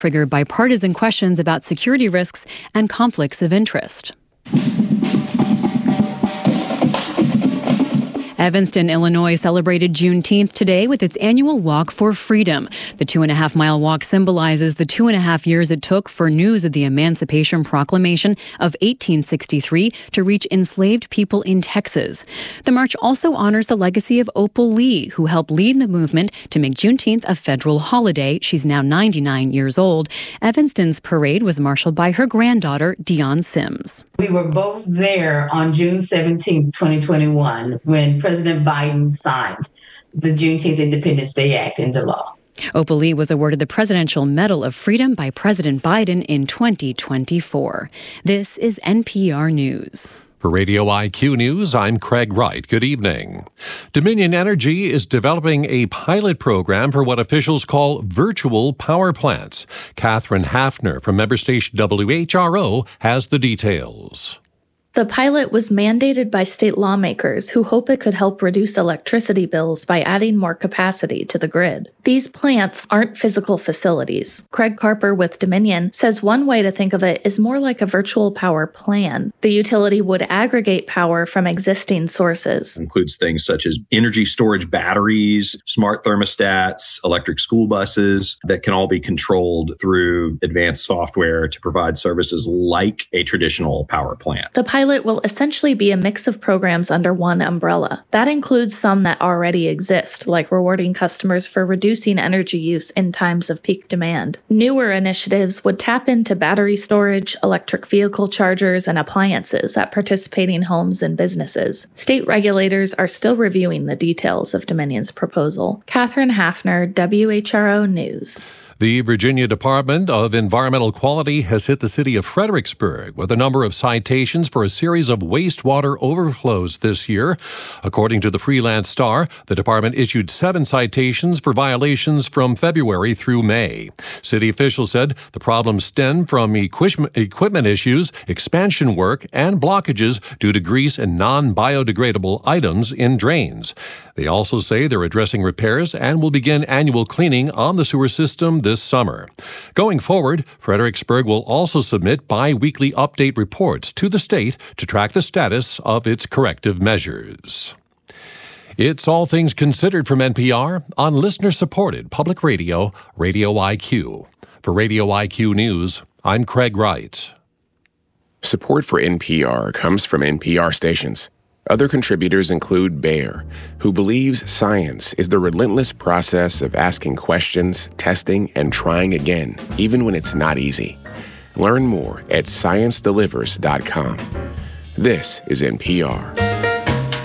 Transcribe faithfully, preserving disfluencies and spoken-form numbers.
trigger bipartisan questions about security risks and conflicts of interest. Evanston, Illinois celebrated Juneteenth today with its annual Walk for Freedom. The two and a half mile walk symbolizes the two and a half years it took for news of the Emancipation Proclamation of eighteen sixty-three to reach enslaved people in Texas. The march also honors the legacy of Opal Lee, who helped lead the movement to make Juneteenth a federal holiday. She's now ninety-nine years old. Evanston's parade was marshaled by her granddaughter, Dion Sims. We were both there on June seventeenth, twenty twenty-one, when President Biden signed the Juneteenth Independence Day Act into law. Opal Lee was awarded the Presidential Medal of Freedom by President Biden in twenty twenty-four. This is N P R News. For Radio I Q News, I'm Craig Wright. Good evening. Dominion Energy is developing a pilot program for what officials call virtual power plants. Catherine Hafner from member station W H R O has the details. The pilot was mandated by state lawmakers who hope it could help reduce electricity bills by adding more capacity to the grid. These plants aren't physical facilities. Craig Carper with Dominion says one way to think of it is more like a virtual power plan. The utility would aggregate power from existing sources. It includes things such as energy storage batteries, smart thermostats, electric school buses that can all be controlled through advanced software to provide services like a traditional power plant. The pilot will essentially be a mix of programs under one umbrella. That includes some that already exist, like rewarding customers for reducing energy use in times of peak demand. Newer initiatives would tap into battery storage, electric vehicle chargers, and appliances at participating homes and businesses. State regulators are still reviewing the details of Dominion's proposal. Catherine Hafner, W H R O News. The Virginia Department of Environmental Quality has hit the city of Fredericksburg with a number of citations for a series of wastewater overflows this year. According to the Freelance Star, the department issued seven citations for violations from February through May. City officials said the problems stem from equipment issues, expansion work, and blockages due to grease and non-biodegradable items in drains. They also say they're addressing repairs and will begin annual cleaning on the sewer system this summer. Going forward, Fredericksburg will also submit bi-weekly update reports to the state to track the status of its corrective measures. It's All Things Considered from N P R on listener-supported public radio, Radio I Q. For Radio I Q News, I'm Craig Wright. Support for N P R comes from N P R stations. Other contributors include Bayer, who believes science is the relentless process of asking questions, testing, and trying again, even when it's not easy. Learn more at science delivers dot com. This is N P R.